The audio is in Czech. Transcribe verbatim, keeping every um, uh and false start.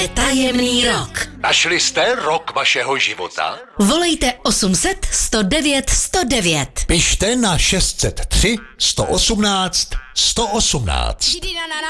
je tajemný rok. Našli jste rok vašeho života? Volejte osm set sto devět sto devět. Pište na šest set tři sto osmnáct sto osmnáct.